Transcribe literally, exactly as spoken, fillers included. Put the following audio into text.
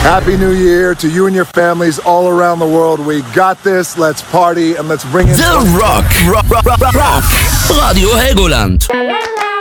Happy New Year to you and your families all around the world. We got this. Let's party and let's bring in The Rock. Rock, rock, rock, rock. Radio Helgoland.